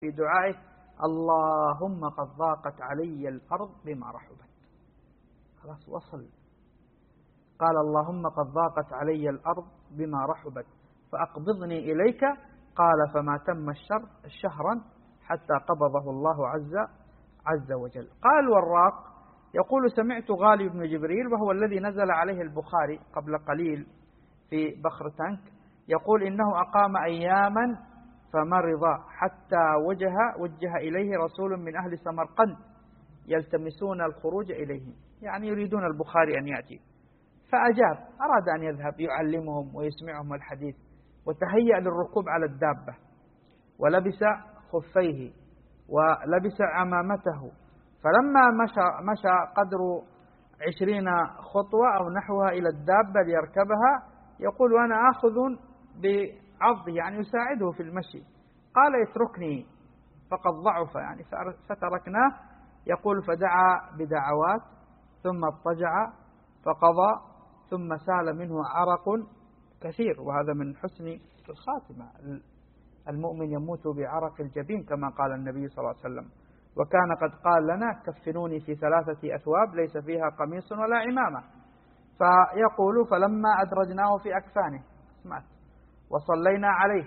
في دعائه: اللهم قد ضاقت علي الأرض بما رحبت. خلاص وصل. قال: اللهم قد ضاقت علي الأرض بما رحبت فأقبضني إليك. قال: فما تم شهرا حتى قبضه الله عز وجل. قال الوراق يقول: سمعت غالي بن جبريل، وهو الذي نزل عليه البخاري قبل قليل في بخر تنك، يقول: إنه أقام أياما فمرض حتى وجه إليه رسول من أهل سمرقند يلتمسون الخروج إليه، يعني يريدون البخاري أن يأتي، فأجاب، أراد أن يذهب يعلمهم ويسمعهم الحديث، وتهيأ للركوب على الدابة، ولبس خفيه ولبس عمامته، فلما مشى قدر 20 خطوة أو نحوها إلى الدابة ليركبها، يقول: وأنا آخذ بعضه، يعني يساعده في المشي. قال: اتركني فقد ضعف، يعني فتركناه. يقول: فدعا بدعوات ثم اضطجع فقضى، ثم سال منه عرق كثير، وهذا من حسن الخاتمة، المؤمن يموت بعرق الجبين كما قال النبي صلى الله عليه وسلم. وكان قد قال لنا: كفنوني في 3 أثواب ليس فيها قميص ولا عمامة. فيقول: فلما أدرجناه في أكفانه وصلينا عليه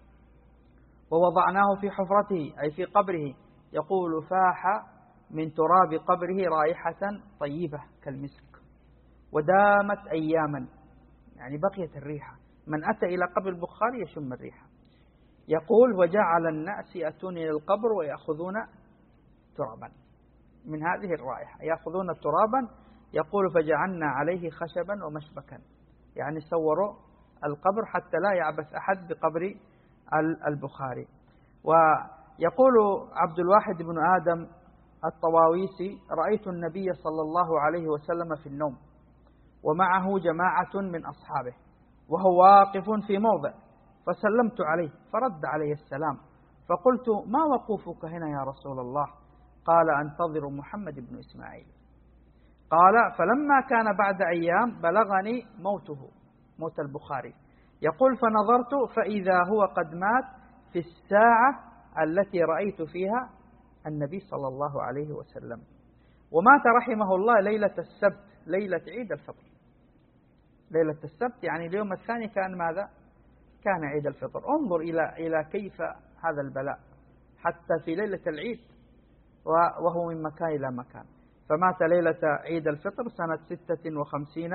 ووضعناه في حفرته، أي في قبره، يقول: فاح من تراب قبره رائحة طيبة كالمسك، ودامت أياما، يعني بقيت الريحة، من أتى إلى قبر البخاري يشم الريحة. يقول: وجعل الناس يأتون إلى القبر ويأخذون ترابا من هذه الرائحة، يأخذون ترابا. يقول: فجعلنا عليه خشبا ومشبكا، يعني صوروا القبر حتى لا يعبث أحد بقبر البخاري. ويقول عبد الواحد بن آدم الطواويسي: رأيت النبي صلى الله عليه وسلم في النوم ومعه جماعة من أصحابه وهو واقف في موضع، فسلمت عليه فرد علي السلام، فقلت: ما وقوفك هنا يا رسول الله؟ قال: أنتظر محمد بن إسماعيل. قال: فلما كان بعد أيام بلغني موت البخاري. يقول: فنظرت فإذا هو قد مات في الساعة التي رأيت فيها النبي صلى الله عليه وسلم، ومات رحمه الله ليلة السبت، ليلة عيد الفطر. ليلة السبت يعني اليوم الثاني كان ماذا؟ كان عيد الفطر. انظر إلى كيف هذا البلاء، حتى في ليلة العيد وهو من مكان إلى مكان. فمات ليلة عيد الفطر سنة 56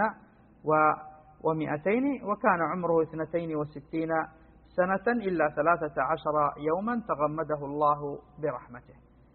و200، وكان عمره 62 سنة إلا 13 يوما تغمده الله برحمته.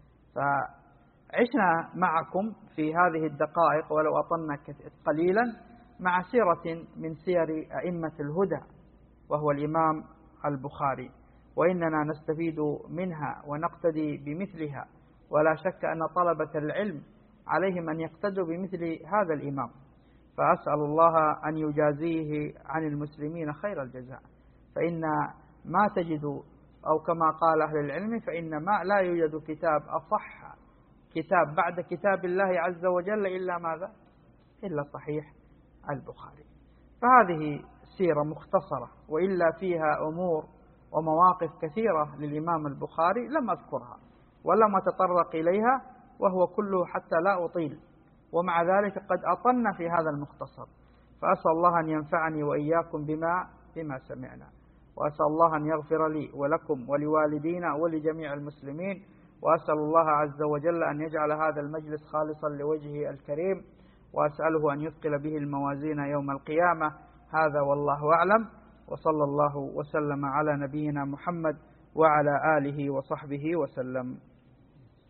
فعشنا معكم في هذه الدقائق ولو أطلنا قليلا مع سيرة من سير أئمة الهدى، وهو الإمام البخاري، وإننا نستفيد منها ونقتدي بمثلها، ولا شك أن طلبة العلم عليهم أن يقتدوا بمثل هذا الإمام. فأسأل الله أن يجازيه عن المسلمين خير الجزاء، فإن ما تجد، أو كما قال أهل العلم، فإن ما لا يوجد كتاب أصح كتاب بعد كتاب الله عز وجل إلا ماذا؟ إلا صحيح البخاري. فهذه سيرة مختصرة، وإلا فيها أمور ومواقف كثيرة للإمام البخاري لم أذكرها ولم أتطرق إليها، وهو كله حتى لا أطيل، ومع ذلك قد أطلنا في هذا المختصر. فأسأل الله أن ينفعني وإياكم بما سمعنا، وأسأل الله أن يغفر لي ولكم ولوالدينا ولجميع المسلمين، وأسأل الله عز وجل أن يجعل هذا المجلس خالصا لوجهه الكريم، وأسأله أن يثقل به الموازين يوم القيامة. هذا والله أعلم، وصلى الله وسلم على نبينا محمد وعلى آله وصحبه وسلم.